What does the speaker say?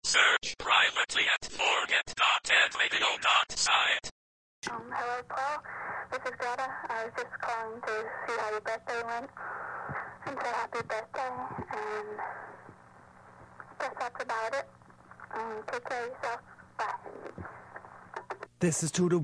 Search privately at forget.edradio.site. Hello, Paul. This is Greta. I was just calling to see how your birthday went and say happy birthday. And guess that's about it. Take care of yourself. Bye. This is to the